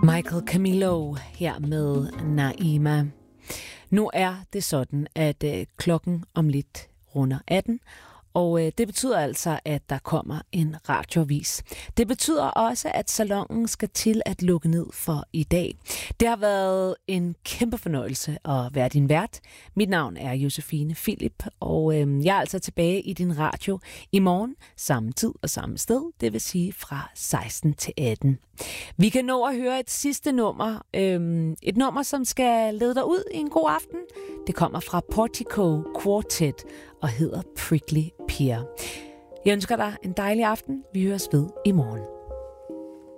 Michael Camilo her med Naima. Nu er det sådan, at klokken om lidt runder 18, og det betyder altså, at der kommer en radioavis. Det betyder også, at salonen skal til at lukke ned for i dag. Det har været en kæmpe fornøjelse at være din vært. Mit navn er Josefine Philip, og jeg er altså tilbage i din radio i morgen, samme tid og samme sted, det vil sige fra 16 til 18. Vi kan nå at høre et sidste nummer, et nummer, som skal lede dig ud i en god aften. Det kommer fra Portico Quartet og hedder Prickly Pear. Jeg ønsker dig en dejlig aften. Vi høres ved i morgen.